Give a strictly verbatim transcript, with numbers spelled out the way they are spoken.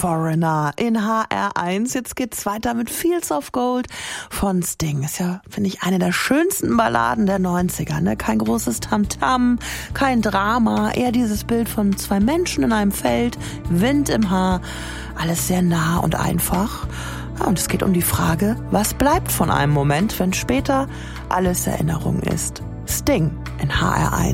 Foreigner in H R eins. Jetzt geht's weiter mit Fields of Gold von Sting. Ist ja, finde ich, eine der schönsten Balladen der neunziger. Ne? Kein großes Tamtam, kein Drama, eher dieses Bild von zwei Menschen in einem Feld, Wind im Haar, alles sehr nah und einfach. Ja, und es geht um die Frage, was bleibt von einem Moment, wenn später alles Erinnerung ist. Sting in H R eins.